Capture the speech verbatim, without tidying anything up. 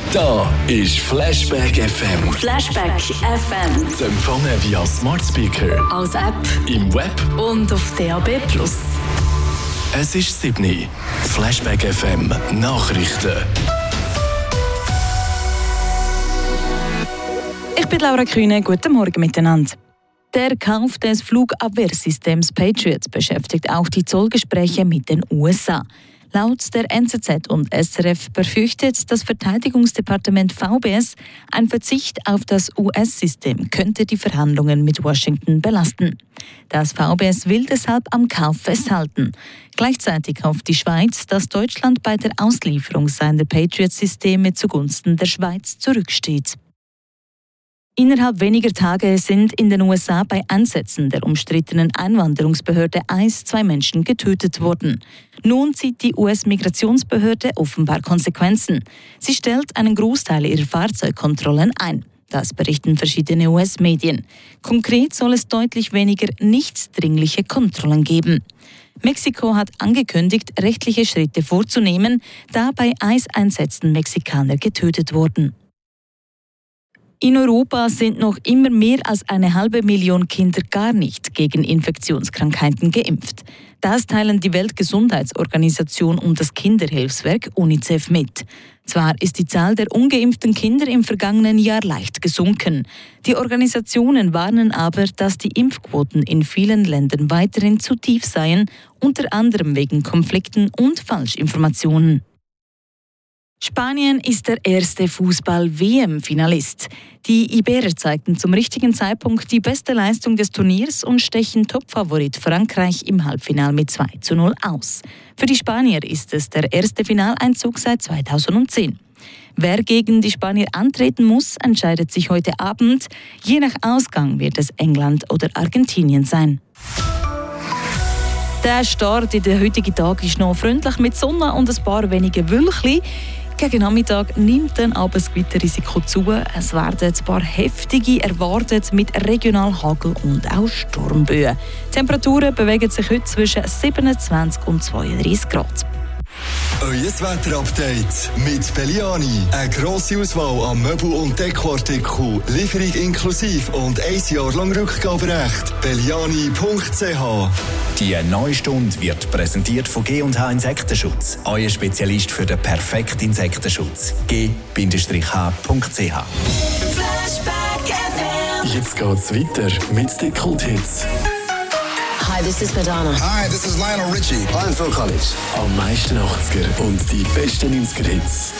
Da ist Flashback F M. Flashback F M. Zu empfangen via Smart Speaker, als App im Web und auf D A B plus. Es ist sieben. Flashback F M Nachrichten. Ich bin Laura Kühne, guten Morgen miteinander. Der Kauf des Flugabwehrsystems Patriot beschäftigt auch die Zollgespräche mit den U S A. Laut der N Z Z und S R F befürchtet das Verteidigungsdepartement V B S, ein Verzicht auf das U S-System könnte die Verhandlungen mit Washington belasten. Das V B S will deshalb am Kauf festhalten. Gleichzeitig hofft die Schweiz, dass Deutschland bei der Auslieferung seiner Patriot-Systeme zugunsten der Schweiz zurücksteht. Innerhalb weniger Tage sind in den U S A bei Einsätzen der umstrittenen Einwanderungsbehörde ICE zwei Menschen getötet worden. Nun zieht die U S-Migrationsbehörde offenbar Konsequenzen. Sie stellt einen Großteil ihrer Fahrzeugkontrollen ein. Das berichten verschiedene U S-Medien. Konkret soll es deutlich weniger nichtsdringliche Kontrollen geben. Mexiko hat angekündigt, rechtliche Schritte vorzunehmen, da bei ICE-Einsätzen Mexikaner getötet wurden. In Europa sind noch immer mehr als eine halbe Million Kinder gar nicht gegen Infektionskrankheiten geimpft. Das teilen die Weltgesundheitsorganisation und das Kinderhilfswerk UNICEF mit. Zwar ist die Zahl der ungeimpften Kinder im vergangenen Jahr leicht gesunken. Die Organisationen warnen aber, dass die Impfquoten in vielen Ländern weiterhin zu tief seien, unter anderem wegen Konflikten und Falschinformationen. Spanien ist der erste Fußball-W M-Finalist. Die Iberer zeigten zum richtigen Zeitpunkt die beste Leistung des Turniers und stechen Topfavorit Frankreich im Halbfinale mit zwei zu null aus. Für die Spanier ist es der erste Finaleinzug seit zweitausendzehn. Wer gegen die Spanier antreten muss, entscheidet sich heute Abend. Je nach Ausgang wird es England oder Argentinien sein. Der Start in den heutigen Tag ist noch freundlich mit Sonne und ein paar wenige Wölkchen. Gegen Nachmittag nimmt dann aber das Gewitterrisiko zu. Es werden ein paar heftige erwartet mit Regionalhagel und auch Sturmböen. Die Temperaturen bewegen sich heute zwischen siebenundzwanzig und zweiunddreißig Grad. Euer Wetterupdate mit Belliani. Eine grosse Auswahl an Möbel- und Dekoartikeln. Lieferung inklusive und ein Jahr lang Rückgaberecht. Belliani punkt c h. Die neue Stunde wird präsentiert von G und H Insektenschutz. Euer Spezialist für den perfekten Insektenschutz. G H punkt c h. Jetzt geht's weiter mit den Kulthits. Hi, this is Madonna. Hi, this is Lionel Richie. I'm Phil Collins. Am meisten achtziger und die besten neunziger Hits.